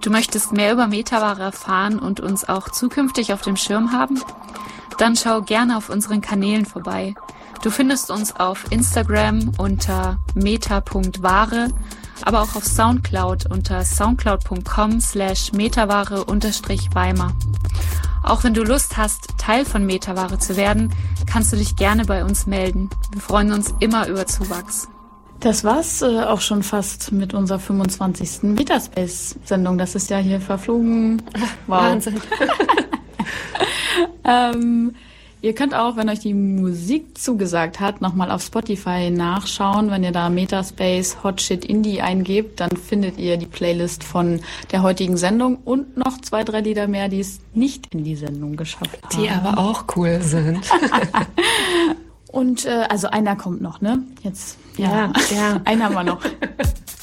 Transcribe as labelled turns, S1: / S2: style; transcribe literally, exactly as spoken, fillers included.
S1: Du möchtest mehr über Metaware erfahren und uns auch zukünftig auf dem Schirm haben? Dann schau gerne auf unseren Kanälen vorbei. Du findest uns auf Instagram unter meta punkt ware, aber auch auf Soundcloud unter soundcloud punkt com slash metaware unterstrich Weimar. Auch wenn du Lust hast, Teil von Metaware zu werden, kannst du dich gerne bei uns melden. Wir freuen uns immer über Zuwachs.
S2: Das war's äh, auch schon fast mit unserer fünfundzwanzigsten Metaspace-Sendung. Das ist ja hier verflogen. Wow.
S3: Wahnsinn.
S2: ähm, ihr könnt auch, wenn euch die Musik zugesagt hat, nochmal auf Spotify nachschauen. Wenn ihr da Metaspace Hot Shit Indie eingebt, dann findet ihr die Playlist von der heutigen Sendung und noch zwei, drei Lieder mehr, die es nicht in die Sendung geschafft haben.
S3: Die aber auch cool sind.
S2: Und äh, also einer kommt noch, ne? Jetzt
S3: ja, ja.
S2: Einen haben wir noch.